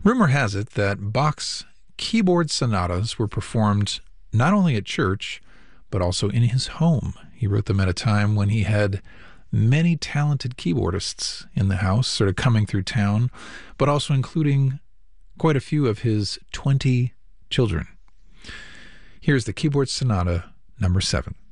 Rumor has it that Bach's keyboard sonatas were performed not only at church, but also in his home. He wrote them at a time when he had many talented keyboardists in the house, sort of coming through town, but also including quite a few of his 20 children. Here's the Keyboard Sonata number 7.